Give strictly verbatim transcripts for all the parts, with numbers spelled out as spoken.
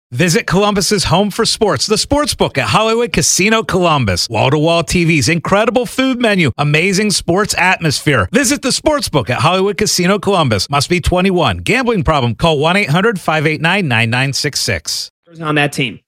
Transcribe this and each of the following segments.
Visit Columbus's home for sports, the Sportsbook at Hollywood Casino Columbus. Wall-to-wall T Vs, incredible food menu, amazing sports atmosphere. Visit the Sportsbook at Hollywood Casino Columbus. Must be twenty-one. Gambling problem? Call one eight hundred five eight nine nine nine six six. On that team.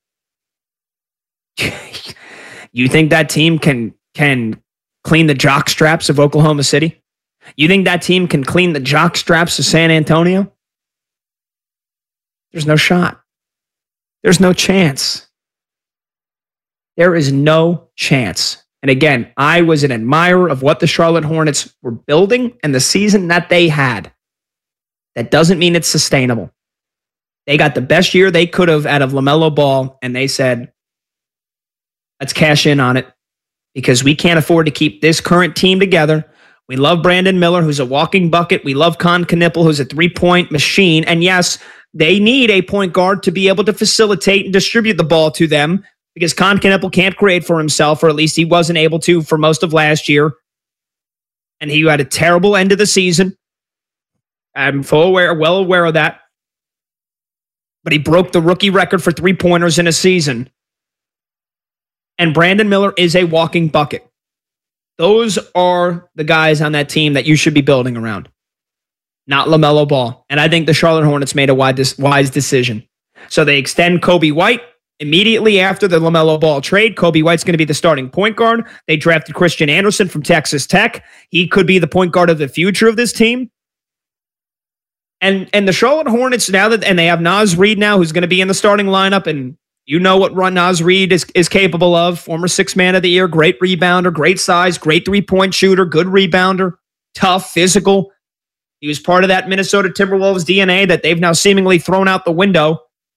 You think that team can can clean the jock straps of Oklahoma City? You think that team can clean the jock straps of San Antonio? There's no shot. There's no chance. There is no chance. And again, I was an admirer of what the Charlotte Hornets were building and the season that they had. That doesn't mean it's sustainable. They got the best year they could have out of LaMelo Ball, and they said, let's cash in on it because we can't afford to keep this current team together. We love Brandon Miller, who's a walking bucket. We love Con Knippel, who's a three-point machine. And yes, they need a point guard to be able to facilitate and distribute the ball to them because Con Knippel can't create for himself, or at least he wasn't able to for most of last year. And he had a terrible end of the season. I'm full aware, well aware of that. But he broke the rookie record for three-pointers in a season. And Brandon Miller is a walking bucket. Those are the guys on that team that you should be building around. Not LaMelo Ball. And I think the Charlotte Hornets made a wise decision. So they extend Kobe White immediately after the LaMelo Ball trade. Kobe White's going to be the starting point guard. They drafted Christian Anderson from Texas Tech. He could be the point guard of the future of this team. And and the Charlotte Hornets now that, and they have Naz Reid now, who's going to be in the starting lineup, and you know what Ron Naz Reid is, is capable of. Former six man of the year, great rebounder, great size, great three-point shooter, good rebounder, tough, physical. He was part of that Minnesota Timberwolves D N A that they've now seemingly thrown out the window.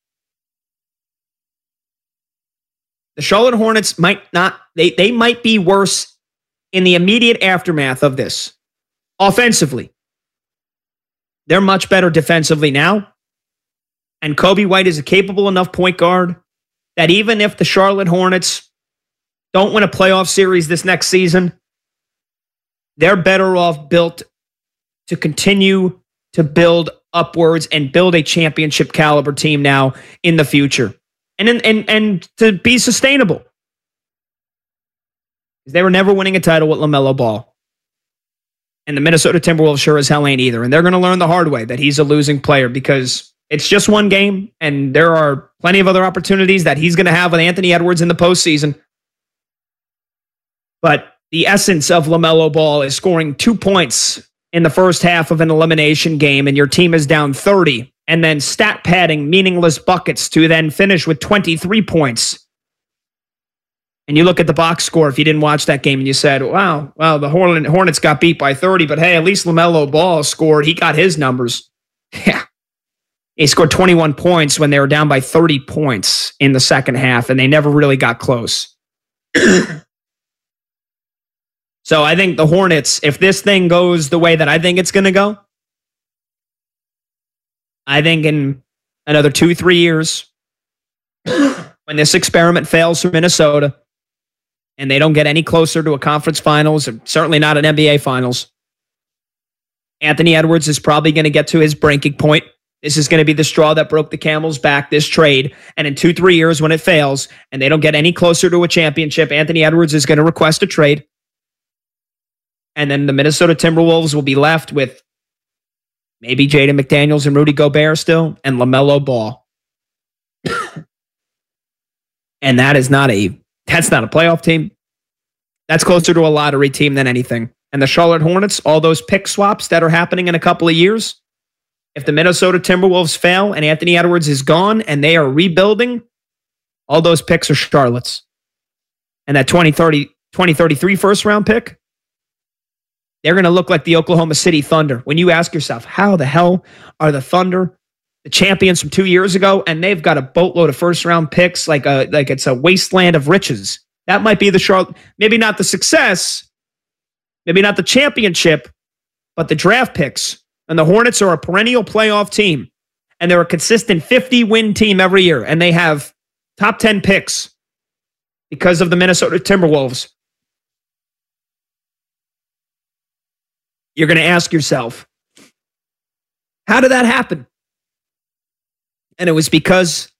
The Charlotte Hornets might not, they, they might be worse in the immediate aftermath of this. Offensively, they're much better defensively now. And Kobe White is a capable enough point guard that even if the Charlotte Hornets don't win a playoff series this next season, they're better off built to continue to build upwards and build a championship caliber team now in the future. And, and, and, and to be sustainable. They were never winning a title with LaMelo Ball. And the Minnesota Timberwolves sure as hell ain't either. And they're going to learn the hard way that he's a losing player because it's just one game and there are plenty of other opportunities that he's going to have with Anthony Edwards in the postseason. But the essence of LaMelo Ball is scoring two points in the first half of an elimination game and your team is down thirty, and then stat padding meaningless buckets to then finish with twenty-three points. And you look at the box score if you didn't watch that game and you said, wow, wow, the Hornets got beat by thirty, but hey, at least LaMelo Ball scored. He got his numbers. Yeah. He scored twenty-one points when they were down by thirty points in the second half, and they never really got close. So I think the Hornets, if this thing goes the way that I think it's going to go, I think in another two, three years, when this experiment fails for Minnesota and they don't get any closer to a conference finals, or certainly not an N B A finals, Anthony Edwards is probably going to get to his breaking point. This is going to be the straw that broke the camel's back, this trade. And in two, three years when it fails and they don't get any closer to a championship, Anthony Edwards is going to request a trade. And then the Minnesota Timberwolves will be left with maybe Jaden McDaniels and Rudy Gobert still, and LaMelo Ball. And that is not a, that's not a playoff team. That's closer to a lottery team than anything. And the Charlotte Hornets, all those pick swaps that are happening in a couple of years, if the Minnesota Timberwolves fail and Anthony Edwards is gone and they are rebuilding, all those picks are Charlotte's. And that twenty thirty, twenty thirty-three first round pick, they're going to look like the Oklahoma City Thunder. When you ask yourself, how the hell are the Thunder the champions from two years ago, and they've got a boatload of first-round picks like a like it's a wasteland of riches? That might be the Charlotte, maybe not the success, maybe not the championship, but the draft picks. And the Hornets are a perennial playoff team, and they're a consistent fifty-win team every year, and they have top ten picks because of the Minnesota Timberwolves. You're going to ask yourself, how did that happen? And it was because